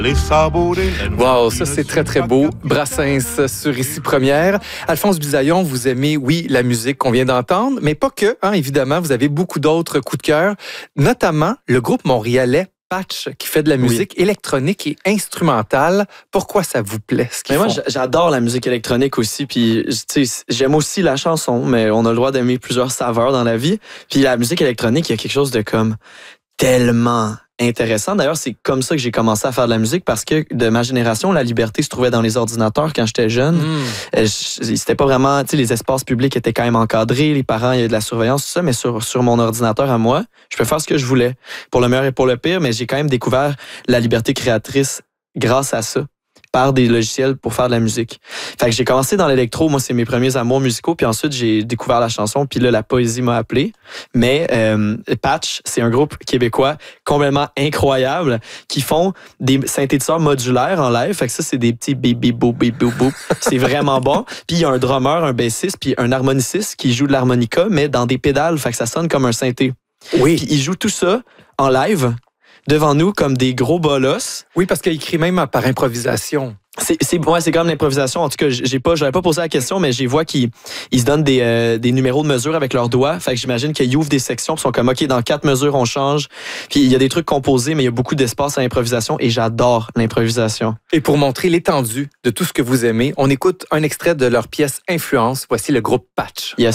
Wow, ça c'est très très beau. Brassens sur Ici Première. Alphonse Bisaillon, vous aimez, oui, la musique qu'on vient d'entendre, mais pas que, hein, évidemment, vous avez beaucoup d'autres coups de cœur, notamment le groupe montréalais Patch, qui fait de la musique électronique et instrumentale. Pourquoi ça vous plaît, ce qu'ils font? Moi, j'adore la musique électronique aussi, puis j'aime aussi la chanson, mais on a le droit d'aimer plusieurs saveurs dans la vie. Puis la musique électronique, il y a quelque chose de comme tellement intéressant. D'ailleurs, c'est comme ça que j'ai commencé à faire de la musique parce que de ma génération, la liberté se trouvait dans les ordinateurs quand j'étais jeune. C'était pas vraiment, les espaces publics étaient quand même encadrés, les parents, il y a de la surveillance, tout ça, mais sur mon ordinateur à moi, je peux faire ce que je voulais, pour le meilleur et pour le pire, mais j'ai quand même découvert la liberté créatrice grâce à ça, par des logiciels pour faire de la musique. Fait que j'ai commencé dans l'électro, moi c'est mes premiers amours musicaux, puis ensuite j'ai découvert la chanson, puis là la poésie m'a appelé. Mais Patch, c'est un groupe québécois complètement incroyable qui font des synthétiseurs modulaires en live. Fait que ça c'est des petits bip bip boop bip boop boop. C'est vraiment bon. Puis il y a un drummer, un bassiste, puis un harmoniciste qui joue de l'harmonica mais dans des pédales, fait que ça sonne comme un synthé. Oui. Puis ils jouent tout ça en live devant nous comme des gros bolosses. Oui, parce qu'il écrit même par improvisation. C'est comme l'improvisation. En tout cas, j'avais pas posé la question, mais j'ai vois qu'ils se donnent des numéros de mesure avec leurs doigts. Fait que j'imagine qu'ils ouvrent des sections, puis sont comme OK, dans 4 mesures on change. Puis il y a des trucs composés, mais il y a beaucoup d'espace à l'improvisation et j'adore l'improvisation. Et pour montrer l'étendue de tout ce que vous aimez, on écoute un extrait de leur pièce Influence. Voici le groupe Patch. Yes.